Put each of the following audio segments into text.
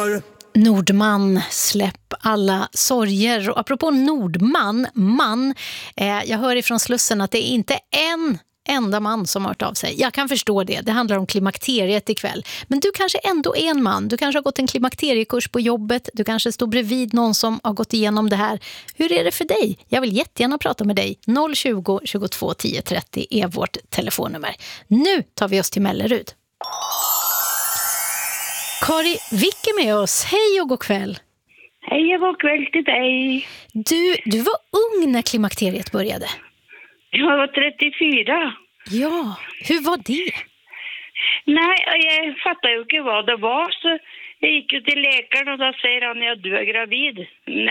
för. Nordman, släpp alla sorger. Och apropå Nordman, jag hör ifrån Slussen att det är inte en enda man som har hört av sig. Jag kan förstå det, det handlar om klimakteriet ikväll. Men du kanske ändå är en man, du kanske har gått en klimakteriekurs på jobbet, du kanske står bredvid någon som har gått igenom det här. Hur är det för dig? Jag vill jättegärna prata med dig. 020 22 10 30 är vårt telefonnummer. Nu tar vi oss till Mellerud. Kari Wick är med oss. Hej och god kväll. Hej och god kväll till dig. Du var ung när klimakteriet började. Jag var 34. Ja, hur var det? Nej, jag fattar ju inte vad det var, så jag gick ju till läkaren och då säger han att du är gravid.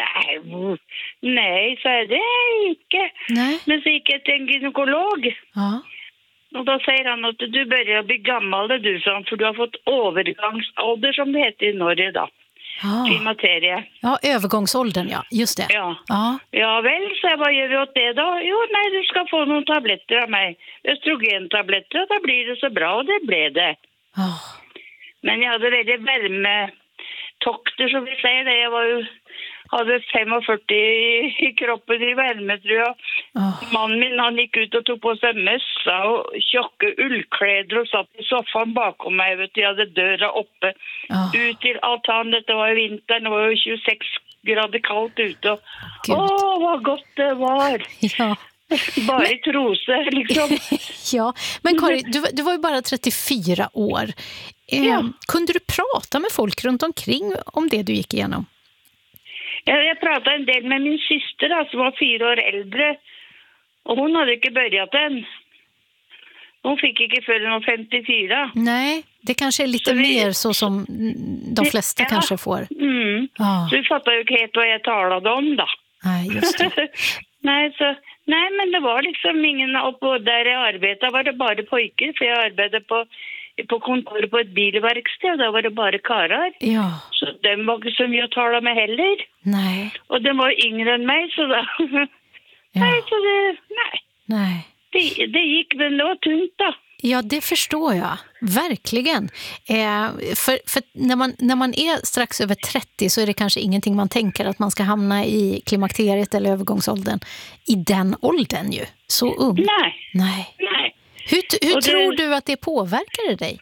Nej, så är det inte. Nej. Men så gick jag till en gynekolog. Ja. Och då säger han att du börjar bli gammal, du, för du har fått övergångsålder som det heter i Norge då. Ja. Klimakteriet. Ja, övergångsåldern, ja. Just det. Ja. Ja. Ja väl, så vad gör vi åt det då? Jo, nej, du ska få några tabletter av mig. Östrogentabletter, och då blir det så bra, och det blev det. Ja. Men jag hade väldigt värmetokter, som vi säger det. Jag var ju, hade 45 i kroppen i värme, tror jag. Mannen min, han gick ut och tog på sig mössa och tjocka ullkläder och satt i soffan bakom mig. Vet du, jag hade dörren uppe. Ut till altanen, det var i vintern, det var ju 26 grader kallt ute. Åh, vad gott det var! Ja. Bara i trosor, liksom. Ja, men Kari, du var ju bara 34 år. Kunde du prata med folk runt omkring om det du gick igenom? Jag pratade en del med min syster som var 4 år äldre. Och hon hade inte börjat än. Hon fick inte förrän hon 54. Nej, det kanske är lite mer så som de flesta kanske får. Mm. Ja. Så vi fattar ju inte helt vad jag talade om då. Nej, just det. Nej, men det var liksom ingen, och där jag arbetade var det bara pojkar, för jag arbetade på kontoret på ett bilverkstad, och där var det bara karlar. Ja. Så den var inte så mycket att tala med heller. Nej. Och den var yngre än mig, så då. Ja. Nej, så det, Nej. Det gick, men det var tungt då. Ja, det förstår jag. Verkligen. För när man är strax över 30 så är det kanske ingenting man tänker att man ska hamna i klimakteriet eller övergångsåldern i den åldern ju. Så ung. Nej. Hur tror du att det påverkade dig?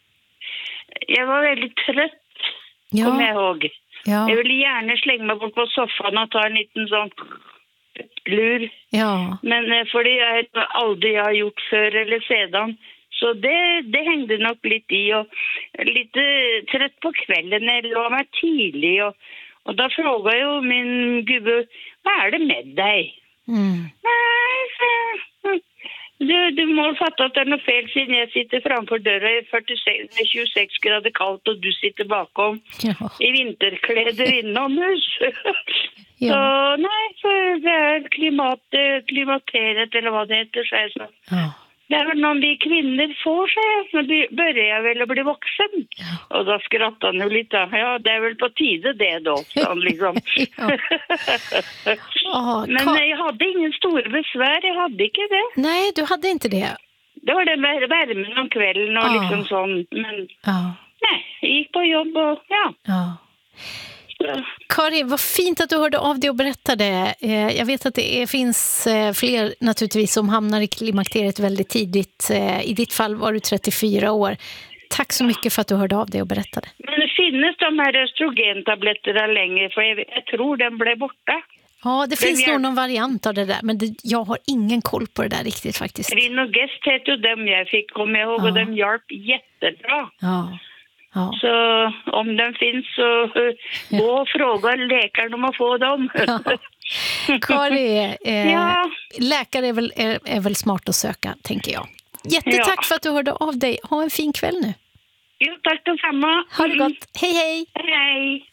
Jag var väldigt trött, kommer jag ihåg. Ja. Jag ville gärna slänga mig bort på soffan och ta en liten sån lur. Ja. Men för det är aldrig jag har gjort förr eller sedan. Så det hängde nog lite i, och lite trött på kvällen när jag låg mig tidigt. Och då frågade jag min gubbe, vad är det med dig? Nej, du må fatta att det är något fel, sedan jag sitter framför dörren, 26 grader kallt, och du sitter bakom i vinterkläder inomhus. Ja. Så nej, för det är klimakteriet eller vad det heter, så här, så. Ja. Det är väl någon vi kvinnor får, så men börjar jag väl att bli vuxen. Ja. Och då skrattar han nu lite. Ja, det är väl på tiden det då. Så liksom. Men jag hade ingen stor besvär, jag hade inte det. Nej, du hade inte det. Det var det med värmen om kvällen och liksom sånt. Men nej, jag gick på jobb och Kari, vad fint att du hörde av dig och berättade. Jag vet att det finns fler naturligtvis som hamnar i klimakteriet väldigt tidigt. I ditt fall var du 34 år. Tack så mycket för att du hörde av dig och berättade. Men det finns de här östrogentabletterna längre, för jag tror den blev borta. Ja, det finns nog någon variant av det där, men jag har ingen koll på det där riktigt faktiskt. Rinogest heter ju dem jag fick, kommer jag ihåg, och de hjälp jättebra. Ja. Ja. Så om den finns så gå och fråga läkaren om att få dem. Ja. Kari, läkare är väl smart att söka, tänker jag. Jättetack för att du hörde av dig. Ha en fin kväll nu. Jo, tack detsamma. Ha det gott. Hej, hej. Hej.